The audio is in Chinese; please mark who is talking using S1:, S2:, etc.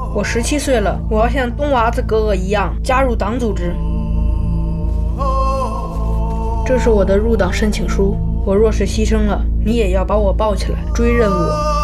S1: 我17岁了，我要像东娃子哥哥一样加入党组织。这是我的入党申请书，我若是牺牲了，你也要把我抱起来追认我。